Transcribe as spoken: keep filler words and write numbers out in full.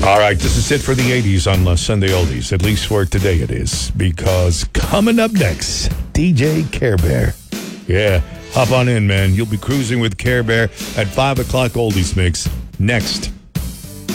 All right, this is it for the eighties on uh, Sunday Oldies. At least for today it is. Because coming up next, D J Care Bear. Yeah, hop on in, man. You'll be cruising with Care Bear at five o'clock Oldies Mix next.